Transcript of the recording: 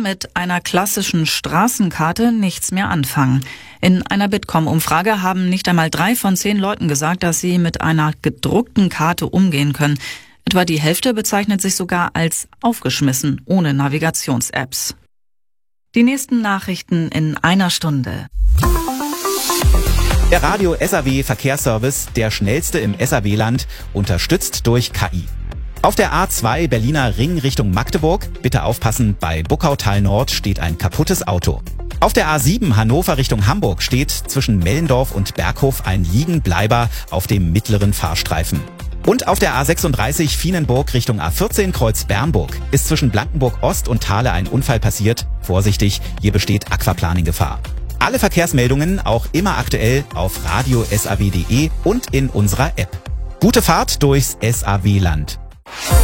können mit einer klassischen Straßenkarte nichts mehr anfangen. In einer Bitkom-Umfrage haben nicht einmal 3 von 10 Leuten gesagt, dass sie mit einer gedruckten Karte umgehen können. Etwa die Hälfte bezeichnet sich sogar als aufgeschmissen, ohne Navigations-Apps. Die nächsten Nachrichten in einer Stunde. Der Radio SAW Verkehrsservice, der schnellste im SAW-Land, unterstützt durch KI. Auf der A2 Berliner Ring Richtung Magdeburg, bitte aufpassen, bei Buckautal Nord steht ein kaputtes Auto. Auf der A7 Hannover Richtung Hamburg steht zwischen Mellendorf und Berghof ein Liegenbleiber auf dem mittleren Fahrstreifen. Und auf der A36 Vienenburg Richtung A14 Kreuz Bernburg ist zwischen Blankenburg Ost und Thale ein Unfall passiert. Vorsichtig, hier besteht Aquaplaning-Gefahr. Alle Verkehrsmeldungen auch immer aktuell auf radiosaw.de und in unserer App. Gute Fahrt durchs SAW-Land.